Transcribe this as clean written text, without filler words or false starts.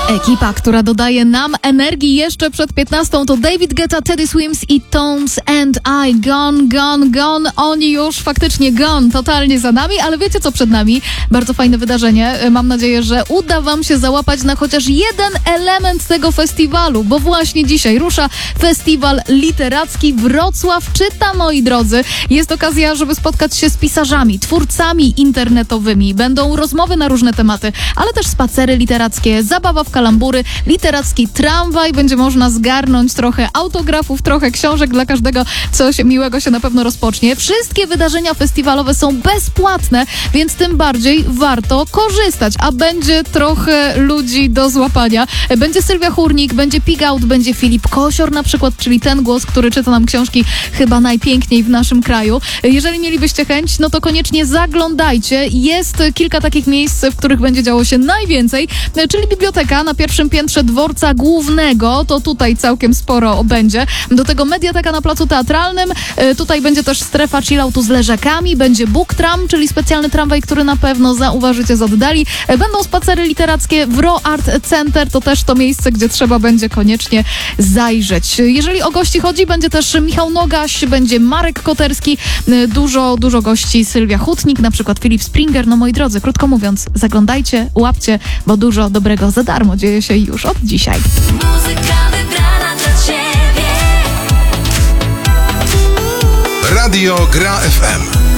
Ekipa, która dodaje nam energii jeszcze przed 15, to David Guetta, Teddy Swims i Tones and I. Gone. Oni już faktycznie gone, totalnie za nami, ale wiecie co przed nami? Bardzo fajne wydarzenie. Mam nadzieję, że uda wam się załapać na chociaż jeden element tego festiwalu, bo właśnie dzisiaj rusza Festiwal Literacki Wrocław Czyta, moi drodzy. Jest okazja, żeby spotkać się z pisarzami, twórcami internetowymi. Będą rozmowy na różne tematy, ale też spacery literackie, zabawa w kalambury, literacki tramwaj, będzie można zgarnąć trochę autografów, trochę książek, dla każdego coś miłego się na pewno rozpocznie. Wszystkie wydarzenia festiwalowe są bezpłatne, więc tym bardziej warto korzystać, a będzie trochę ludzi do złapania. Będzie Sylwia Chórnik, będzie Pig Out, będzie Filip Kosior na przykład, czyli ten głos, który czyta nam książki chyba najpiękniej w naszym kraju. Jeżeli mielibyście chęć, no to koniecznie zaglądajcie. Jest kilka takich miejsc, w których będzie działo się najwięcej, czyli biblioteka na pierwszym piętrze dworca głównego, to tutaj całkiem sporo będzie. Do tego mediateka na placu teatralnym, tutaj będzie też strefa chilloutu z leżakami, będzie book tram, czyli specjalny tramwaj, który na pewno zauważycie z oddali. Będą spacery literackie w Raw Art Center, to też to miejsce, gdzie trzeba będzie koniecznie zajrzeć. Jeżeli o gości chodzi, będzie też Michał Nogaś, będzie Marek Koterski, dużo gości, Sylwia Hutnik, na przykład Filip Springer. No moi drodzy, krótko mówiąc, zaglądajcie, łapcie, bo dużo dobrego za darmo dzieje się już od dzisiaj. Muzyka wybrana dla Ciebie. Radio Gra FM.